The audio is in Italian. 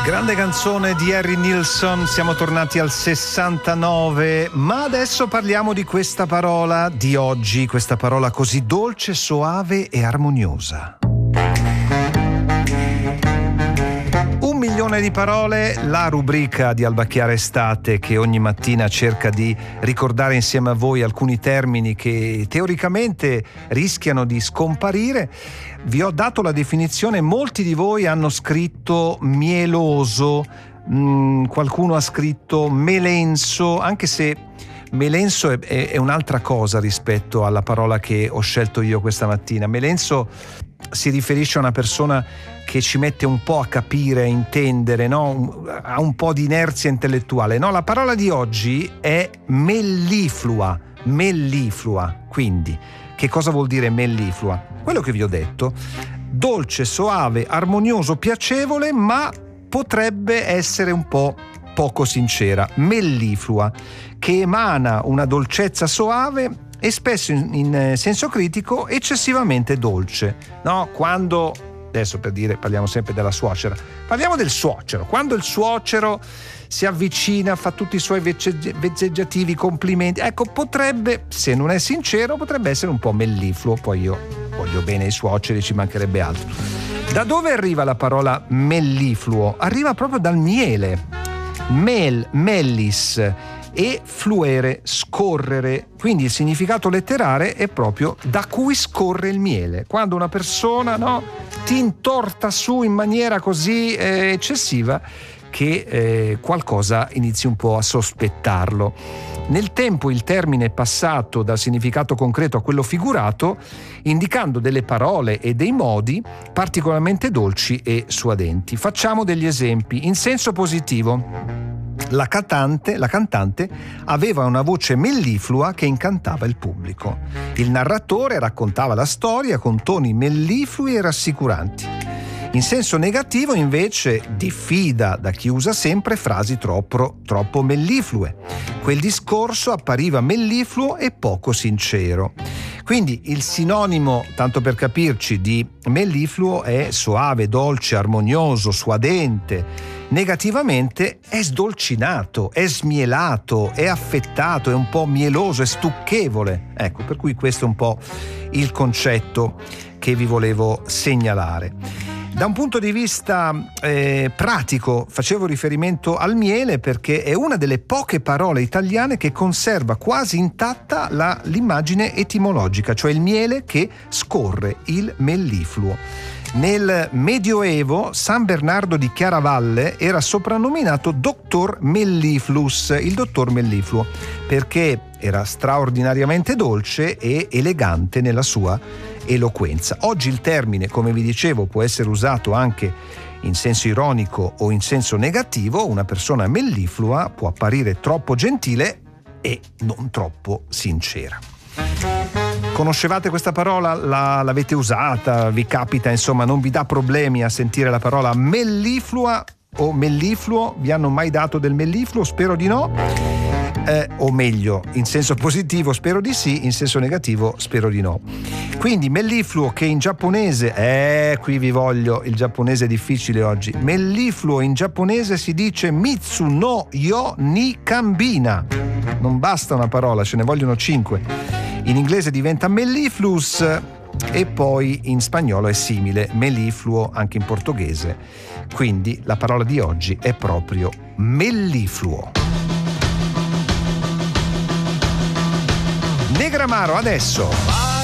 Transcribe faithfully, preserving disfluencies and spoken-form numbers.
Grande canzone di Harry Nilsson, siamo tornati al sessantanove, ma adesso parliamo di questa parola di oggi, questa parola così dolce, soave e armoniosa. Un milione di parole, la rubrica di Albacchiara Estate che ogni mattina cerca di ricordare insieme a voi alcuni termini che teoricamente rischiano di scomparire. Vi ho dato la definizione, molti di voi hanno scritto mieloso, mh, qualcuno ha scritto melenso, anche se melenso è, è, è un'altra cosa rispetto alla parola che ho scelto io questa mattina. Melenso si riferisce a una persona che ci mette un po' a capire, a intendere, no? Ha un po' di inerzia intellettuale. No, la parola di oggi è melliflua, melliflua. Quindi, che cosa vuol dire melliflua? Quello che vi ho detto, dolce, soave, armonioso, piacevole, ma potrebbe essere un po' poco sincera. Melliflua, che emana una dolcezza soave e spesso in, in senso critico eccessivamente dolce, no? Quando, adesso per dire, parliamo sempre della suocera, parliamo del suocero, quando il suocero si avvicina, fa tutti i suoi vezzeggiativi, complimenti, ecco, potrebbe, se non è sincero, potrebbe essere un po' mellifluo. Poi io voglio bene i suoceri, ci mancherebbe altro. Da dove arriva la parola mellifluo? Arriva proprio dal miele, mel, mellis, e fluere, scorrere, quindi il significato letterale è proprio da cui scorre il miele. Quando una persona, no, ti intorta su in maniera così eh, eccessiva che eh, qualcosa inizi un po' a sospettarlo. Nel tempo il termine è passato dal significato concreto a quello figurato, indicando delle parole e dei modi particolarmente dolci e suadenti. Facciamo degli esempi. In senso positivo, La cantante, la cantante aveva una voce melliflua che incantava il pubblico. Il narratore raccontava la storia con toni melliflui e rassicuranti. In senso negativo, invece, diffida da chi usa sempre frasi troppo, troppo melliflue. Quel discorso appariva mellifluo e poco sincero. Quindi il sinonimo, tanto per capirci, di mellifluo è soave, dolce, armonioso, suadente. Negativamente è sdolcinato, è smielato, è affettato, è un po' mieloso, è stucchevole. Ecco, per cui questo è un po' il concetto che vi volevo segnalare. Da un punto di vista eh, pratico facevo riferimento al miele perché è una delle poche parole italiane che conserva quasi intatta la, l'immagine etimologica, cioè il miele che scorre, il mellifluo. Nel Medioevo San Bernardo di Chiaravalle era soprannominato Dottor Melliflus, il dottor mellifluo, perché era straordinariamente dolce e elegante nella sua eloquenza. Oggi il termine, come vi dicevo, può essere usato anche in senso ironico o in senso negativo. Una persona melliflua può apparire troppo gentile e non troppo sincera. Conoscevate questa parola? La, l'avete usata? Vi capita, insomma, non vi dà problemi a sentire la parola melliflua o mellifluo? Vi hanno mai dato del mellifluo? Spero di no. Eh, o meglio, in senso positivo spero di sì, in senso negativo spero di no. Quindi mellifluo, che in giapponese, eh, qui vi voglio, il giapponese è difficile oggi. Mellifluo in giapponese si dice Mitsu no yo ni kambina. Non basta una parola, ce ne vogliono cinque. In inglese diventa melliflus e poi in spagnolo è simile, mellifluo anche in portoghese. Quindi la parola di oggi è proprio mellifluo. Negramaro adesso.